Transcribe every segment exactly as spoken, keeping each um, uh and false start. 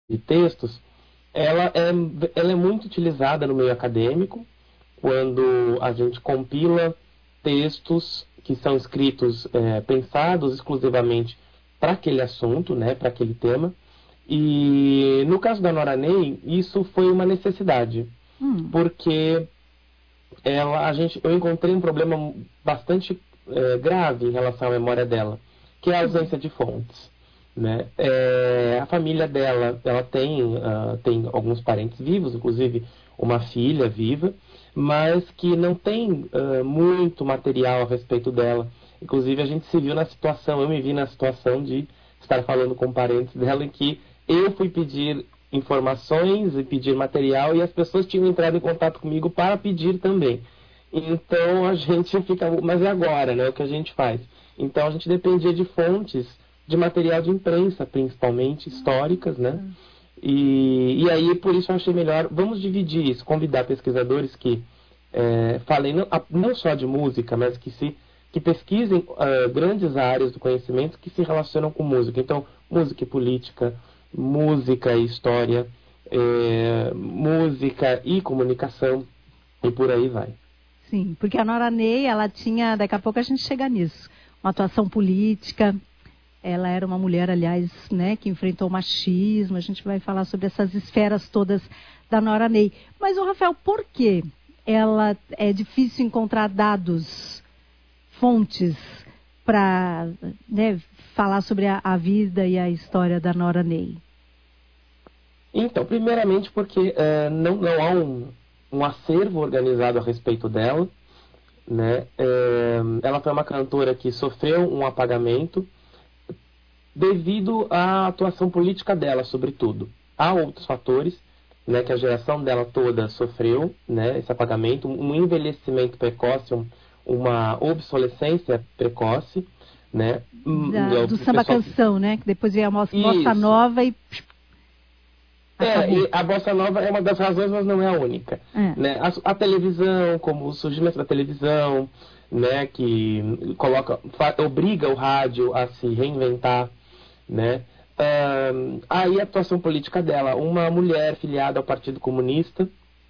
de textos, ela é, ela é muito utilizada no meio acadêmico, quando a gente compila textos que são escritos, é, pensados exclusivamente para aquele assunto, né, para aquele tema. E no caso da Nora Ney, isso foi uma necessidade, Hum. porque ela, a gente, eu encontrei um problema bastante é, grave em relação à memória dela, que é a ausência de fontes. Né? É, a família dela, ela tem, uh, tem alguns parentes vivos, inclusive uma filha viva, mas que não tem uh, muito material a respeito dela. Inclusive a gente se viu na situação, eu me vi na situação de estar falando com parentes dela em que eu fui pedir informações e pedir material e as pessoas tinham entrado em contato comigo para pedir também. Então a gente fica, mas é agora, né? O que a gente faz? Então a gente dependia de fontes de material de imprensa, principalmente históricas, né? E, e aí, por isso eu achei melhor, vamos dividir isso, convidar pesquisadores que é, falem não, não só de música, mas que, se, que pesquisem uh, grandes áreas do conhecimento que se relacionam com música. Então, música e política, música e história, é, música e comunicação, e por aí vai. Sim, porque a Nora Ney, ela tinha, daqui a pouco a gente chega nisso, uma atuação política. Ela era uma mulher, aliás, né, que enfrentou o machismo. A gente vai falar sobre essas esferas todas da Nora Ney. Mas, o Rafael, por que ela é difícil encontrar dados, fontes, para, né, falar sobre a, a vida e a história da Nora Ney? Então, primeiramente porque é, não, não há um, um acervo organizado a respeito dela. Né? É, ela foi uma cantora que sofreu um apagamento devido à atuação política dela, sobretudo. Há outros fatores, né, que a geração dela toda sofreu, né, esse apagamento, um envelhecimento precoce, um, uma obsolescência precoce, né? Da, do samba pessoal... canção, né? Que depois veio a bossa nova e... É, e a bossa nova é uma das razões, mas não é a única. É. Né? A, a televisão, como o surgimento da televisão, né, que coloca, obriga o rádio a se reinventar, né? Uh, aí a atuação política dela, uma mulher filiada ao Partido Comunista,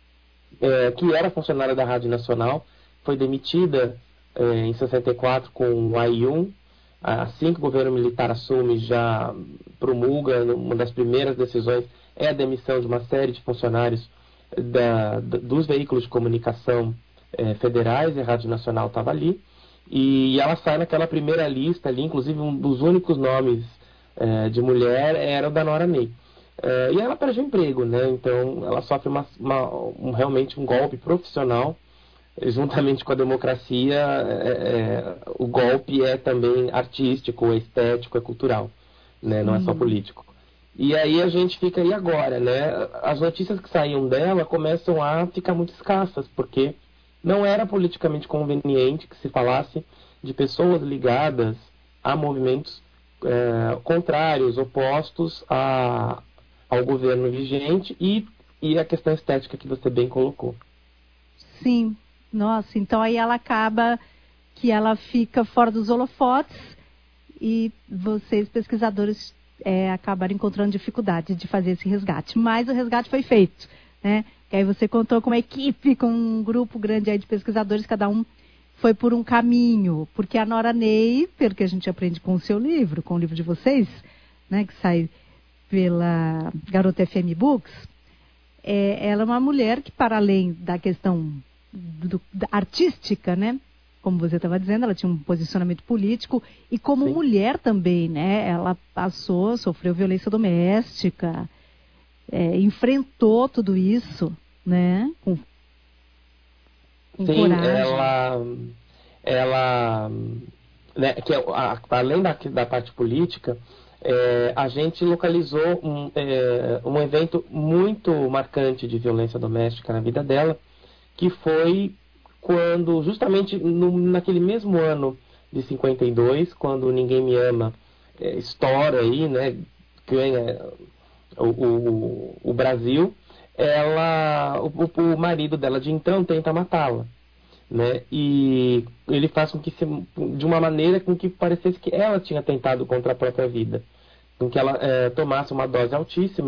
é, que era funcionária da Rádio Nacional, foi demitida é, em sessenta e quatro com o A I um, assim que o governo militar assume, já promulga, uma das primeiras decisões é a demissão de uma série de funcionários da, da, dos veículos de comunicação é, federais, e a Rádio Nacional estava ali, e ela sai naquela primeira lista ali, inclusive um dos únicos nomes É, de mulher era o da Nora Ney. É, e ela perde o emprego, né? Então ela sofre uma, uma, um, realmente um golpe profissional, juntamente com a democracia. É, é, o golpe é também artístico, é estético, é cultural, né? Não é só político. E aí a gente fica aí agora, né? As notícias que saíam dela começam a ficar muito escassas, porque não era politicamente conveniente que se falasse de pessoas ligadas a movimentos É, contrários, opostos a, ao governo vigente e, e a questão estética que você bem colocou. Sim, nossa, então aí ela acaba que ela fica fora dos holofotes e vocês, pesquisadores, é, acabaram encontrando dificuldade de fazer esse resgate. Mas o resgate foi feito, né? Que aí você contou com uma equipe, com um grupo grande aí de pesquisadores, cada um foi por um caminho, porque a Nora Ney, pelo que a gente aprende com o seu livro, com o livro de vocês, né, que sai pela Garota F M Books, é, ela é uma mulher que, para além da questão do, da artística, né, como você estava dizendo, ela tinha um posicionamento político, e como Sim. mulher também, né, ela passou, sofreu violência doméstica, é, enfrentou tudo isso, né, com Sim, coragem. ela, ela né, que a, além da, da parte política, é, a gente localizou um, é, um evento muito marcante de violência doméstica na vida dela, que foi quando, justamente no, naquele mesmo ano de cinquenta e dois, quando Ninguém Me Ama é, estoura aí, né, ganha o, o, o Brasil, ela, o, o marido dela de então tenta matá-la, né? E ele faz com que se, de uma maneira com que parecesse que ela tinha tentado contra a própria vida, com que ela é, tomasse uma dose altíssima